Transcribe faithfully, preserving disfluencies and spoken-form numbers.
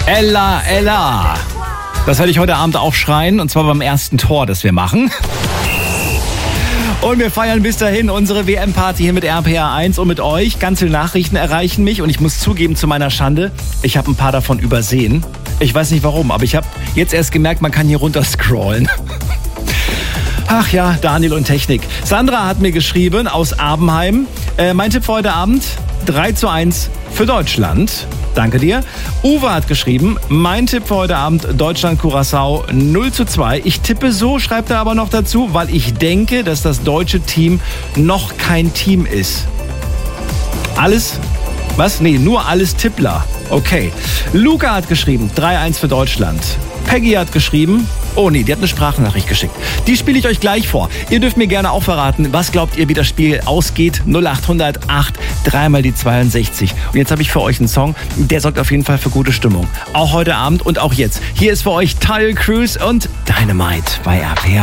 Ella, Ella. Das werde ich heute Abend auch schreien, und zwar beim ersten Tor, das wir machen. Und wir feiern bis dahin unsere W M-Party hier mit R P R eins und mit euch. Ganz viele Nachrichten erreichen mich und ich muss zugeben, zu meiner Schande, ich habe ein paar davon übersehen. Ich weiß nicht warum, aber ich habe jetzt erst gemerkt, man kann hier runter scrollen. Ach ja, Daniel und Technik. Sandra hat mir geschrieben aus Abenheim. Äh, mein Tipp für heute Abend, drei zu eins für Deutschland. Danke dir. Uwe hat geschrieben, mein Tipp für heute Abend, Deutschland-Curaçao null zu zwei. Ich tippe so, schreibt er aber noch dazu, weil ich denke, dass das deutsche Team noch kein Team ist. Alles? Was? Nee, nur alles Tippler. Okay. Luca hat geschrieben, drei eins für Deutschland. Peggy hat geschrieben, oh nee, die hat eine Sprachnachricht geschickt. Die spiele ich euch gleich vor. Ihr dürft mir gerne auch verraten, was glaubt ihr, wie das Spiel ausgeht? null acht null null acht, dreimal die zweiundsechzig. Und jetzt habe ich für euch einen Song, der sorgt auf jeden Fall für gute Stimmung. Auch heute Abend und auch jetzt. Hier ist für euch Tile Cruise und Dynamite bei R P R.